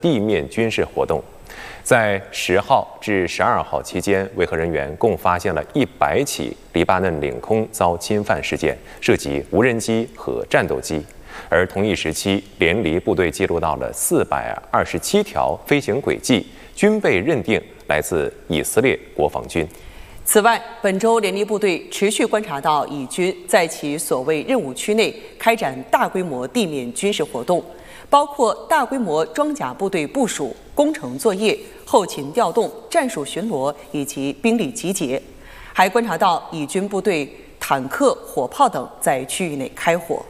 地面军事活动。在10号至12号期间，维和人员共发现了100起黎巴嫩领空遭侵犯事件，涉及无人机和战斗机。而同一时期，联黎部队记录到了427条飞行轨迹，均被认定来自以色列国防军。 此外，本周联黎部队持续观察到以军在其所谓任务区内开展大规模地面军事活动，包括大规模装甲部队部署、工程作业、后勤调动、战术巡逻以及兵力集结，还观察到以军部队坦克、火炮等在区域内开火。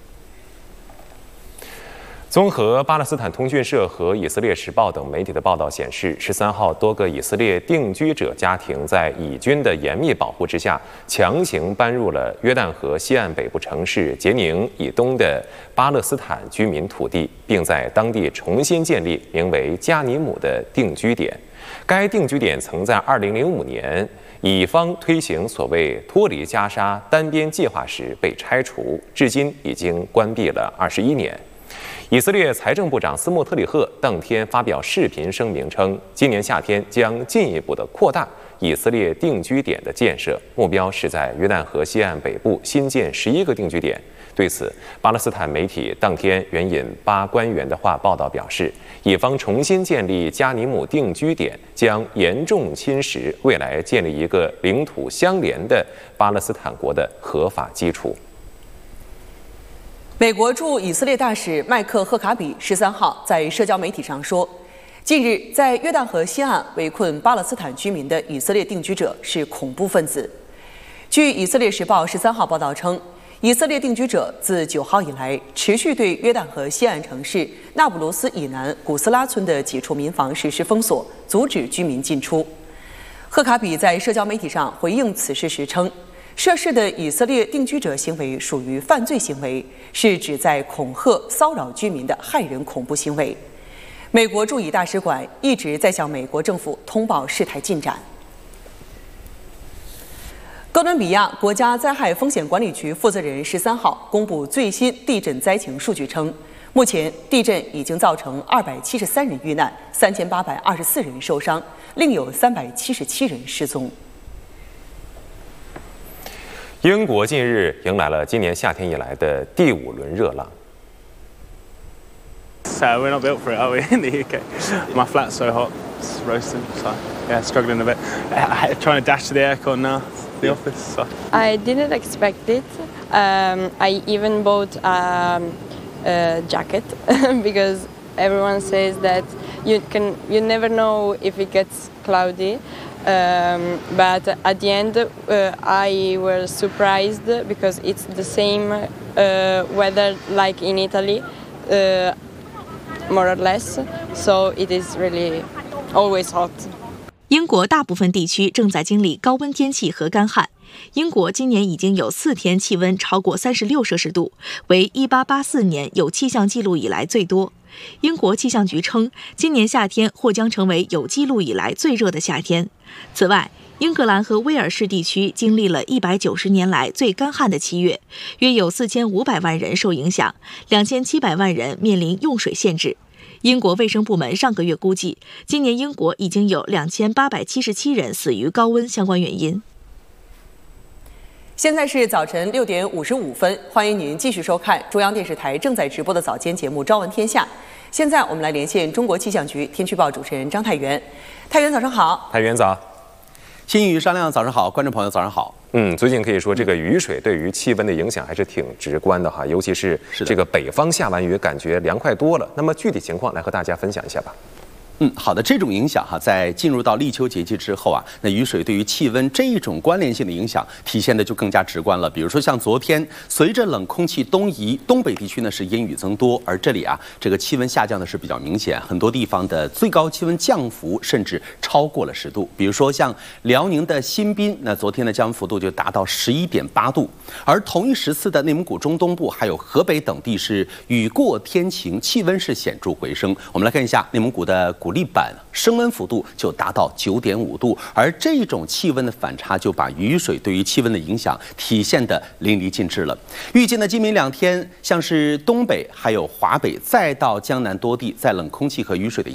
综合巴勒斯坦通讯社和以色列时报等媒体的报道显示，13号多个以色列定居者家庭在以军的严密保护之下，强行搬入了约旦河西岸北部城市杰宁以东的巴勒斯坦居民土地，并在当地重新建立名为加尼姆的定居点。该定居点曾在2005年以方推行所谓脱离加沙单边计划时被拆除，至今已经关闭了21年。以色列财政部长斯莫特里赫当天发表视频声明称，今年夏天将进一步的扩大以色列定居点的建设，目标是在约旦河西岸北部新建11个定居点。对此，巴勒斯坦媒体当天援引巴官员的话报道表示，以方重新建立加尼姆定居点将严重侵蚀未来建立一个领土相连的巴勒斯坦国的合法基础。 美国驻以色列大使麦克赫卡比13号在社交媒体上说，近日在约旦河西岸围困巴勒斯坦居民的以色列定居者是恐怖分子。据以色列时报13号报道称，以色列定居者自9号以来持续对约旦河西岸城市那不鲁斯以南古斯拉村的几处民房实施封锁，阻止居民进出。赫卡比在社交媒体上回应此事时称，涉事的以色列定居者行为属于犯罪行为，是旨在恐吓、骚扰居民的害人恐怖行为。美国驻以大使馆一直在向美国政府通报事态进展。哥伦比亚国家灾害风险管理局负责人13号公布最新地震灾情数据称，目前地震已经造成273人遇难，3824人受伤，另有377人失踪。 英国近日迎来了今年夏天以来的第5轮热浪。 So we're not built for it, are we, in the UK? My flat's so hot, it's roasting, so yeah, struggling a bit. Trying to dash to the aircon now, the office. So. I didn't expect it. I even bought a jacket because everyone says that you never know if it gets cloudy. But at the end, I was surprised because it's the same weather like in Italy, more or less. So it is really always hot. 英国大部分地区正在经历高温天气和干旱。英国今年已经有4天气温超过36摄氏度，为1884年有气象记录以来最多。英国气象局称，今年夏天或将成为有记录以来最热的夏天。此外，英格兰和威尔士地区经历了190年来最干旱的7月，约有4500万人受影响，2700万人面临用水限制。英国卫生部门上个月估计，今年英国已经有2877人死于高温相关原因。 现在是早晨6点55分，欢迎您继续收看中央电视台正在直播的早间节目《朝闻天下》。现在我们来连线中国气象局天气报主持人张太原。太原早上好。 太原早。 新宇、商量早上好，观众朋友早上好。 最近可以说这个雨水对于气温的影响还是挺直观的哈，尤其是这个北方下完雨，感觉凉快多了。那么具体情况来和大家分享一下吧。 好的，这种影响在进入到立秋节气之后啊，那雨水对于气温这一种关联性的影响体现的就更加直观了。比如说像昨天，随着冷空气东移，东北地区呢是阴雨增多，而这里啊这个气温下降的是比较明显，很多地方的最高气温降幅甚至超过了10度。比如说像辽宁的新宾，那昨天的降温幅度就达到11.8度，而同一时次的内蒙古中东部还有河北等地是雨过天晴，气温是显著回升。我们来看一下内蒙古的鼓励板升温幅度就达到9.5度，而这种气温的反差就把雨水对于气温的影响体现得淋漓尽致了。预计呢，今明2天，像是东北还有华北，再到江南多地，在冷空气和雨水的